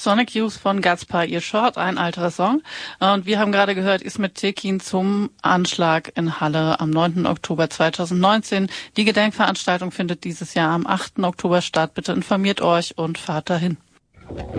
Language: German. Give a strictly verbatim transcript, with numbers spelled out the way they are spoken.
Sonic Youth von Gaspar Ihr Short, ein alterer Song. Und wir haben gerade gehört, Ismet Tekin zum Anschlag in Halle am neunten Oktober zweitausendneunzehn. Die Gedenkveranstaltung findet dieses Jahr am achten Oktober statt. Bitte informiert euch und fahrt dahin.